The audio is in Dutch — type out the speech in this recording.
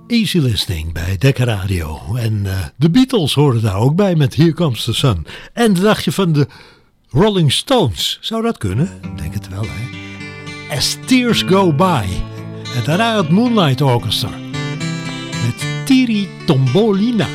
Easy Listening bij Decca Radio. En de Beatles horen daar ook bij met Here Comes the Sun. En de dagje van de Rolling Stones. Zou dat kunnen? Ik denk het wel, hè. As Tears Go By. En daarna het Moonlight Orchestra. Met Tiri Tombolina.